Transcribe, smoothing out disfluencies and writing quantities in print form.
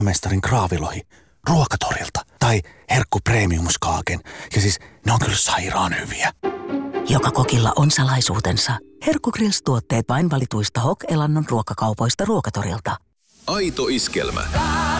mestarin kraavilohi Ruokatorilta. Tai herkku premiumskaaken. Ja siis ne on kyllä sairaan hyviä. Joka kokilla on salaisuutensa. Herkku Grills-tuotteet vain valituista Hok-elannon ruokakaupoista Ruokatorilta. Aito iskelmä.